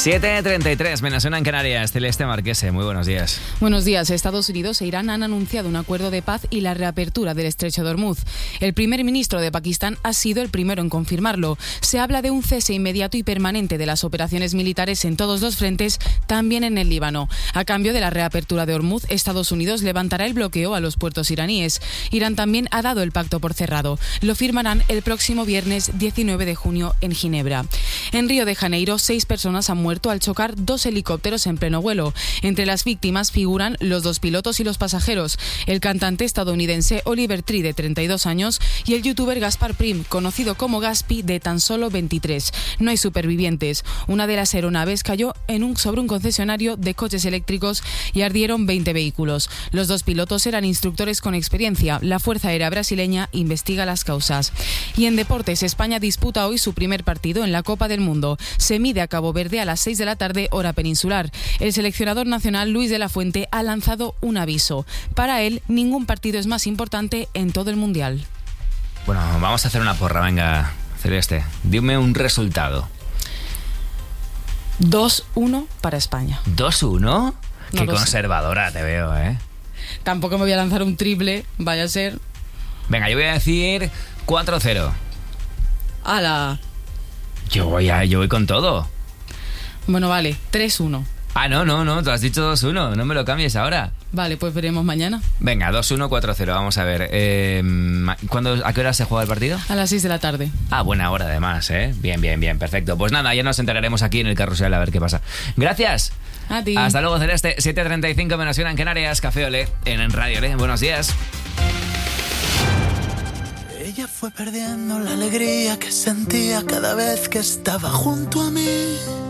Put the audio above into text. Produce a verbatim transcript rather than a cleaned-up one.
siete treinta y tres, menos una en Canarias. Celeste Marquese, muy buenos días. Buenos días. Estados Unidos e Irán han anunciado un acuerdo de paz y la reapertura del estrecho de Hormuz. El primer ministro de Pakistán ha sido el primero en confirmarlo. Se habla de un cese inmediato y permanente de las operaciones militares en todos los frentes, también en el Líbano. A cambio de la reapertura de Hormuz, Estados Unidos levantará el bloqueo a los puertos iraníes. Irán también ha dado el pacto por cerrado. Lo firmarán el próximo viernes diecinueve de junio en Ginebra. En Río de Janeiro, seis personas han muerto al chocar dos helicópteros en pleno vuelo. Entre las víctimas figuran los dos pilotos y los pasajeros, el cantante estadounidense Oliver Tree, de treinta y dos años, y el youtuber Gaspar Prim, conocido como Gaspi, de tan solo veintitrés. No hay supervivientes. Una de las aeronaves cayó en un, sobre un concesionario de coches eléctricos y ardieron veinte vehículos. Los dos pilotos eran instructores con experiencia. La Fuerza Aérea brasileña investiga las causas. Y en deportes, España disputa hoy su primer partido en la Copa del Mundo. Se mide a Cabo Verde a las seis de la tarde, hora peninsular. El seleccionador nacional Luis de la Fuente ha lanzado un aviso. Para él, ningún partido es más importante en todo el Mundial. Bueno, vamos a hacer una porra, venga, Celeste. Dime un resultado. dos uno para España. ¿dos uno? No Qué lo sé. conservadora te veo, ¿eh? Tampoco me voy a lanzar un triple, vaya a ser. Venga, yo voy a decir cuatro cero. ¡Hala! Yo voy, a, yo voy con todo. Bueno, vale, tres uno. Ah, no, no, no, tú has dicho dos uno, no me lo cambies ahora. Vale, pues veremos mañana. Venga, dos uno, cuatro cero, vamos a ver. Eh, ¿cuándo, ¿A qué hora se juega el partido? A las seis de la tarde. Ah, buena hora además, ¿eh? Bien, bien, bien, perfecto. Pues nada, ya nos enteraremos aquí en el carrusel a ver qué pasa. Gracias. A ti. Hasta luego, Celeste. siete treinta y cinco, menos una en Canarias. Café Olé en Radio Olé. Buenos días. Ella fue perdiendo la alegría que sentía cada vez que estaba junto a mí.